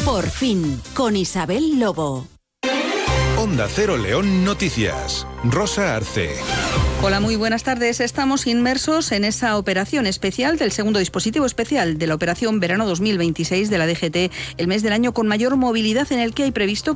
Por fin, con Isabel Lobo. Onda Cero León Noticias. Rosa Arce. Hola, muy buenas tardes. Estamos inmersos en esa operación especial del segundo dispositivo especial de la operación Verano 2026 de la DGT, el mes del año con mayor movilidad, en el que hay previsto que